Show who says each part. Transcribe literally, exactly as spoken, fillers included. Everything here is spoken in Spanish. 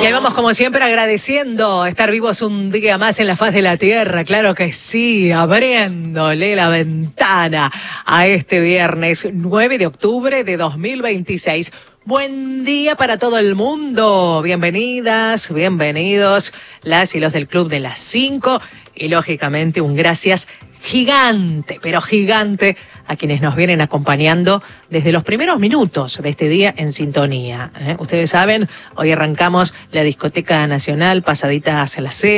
Speaker 1: Y ahí vamos como siempre agradeciendo estar vivos un día más en la faz de la tierra, claro que sí, abriéndole la ventana a este viernes nueve de octubre de dos mil veintiséis. Buen día para todo el mundo, bienvenidas, bienvenidos las y los del Club de las cinco y lógicamente un gracias gigante, pero gigante a quienes nos vienen acompañando desde los primeros minutos de este día en sintonía. ¿eh? Ustedes saben, hoy arrancamos la Discoteca Nacional, pasaditas a las seis.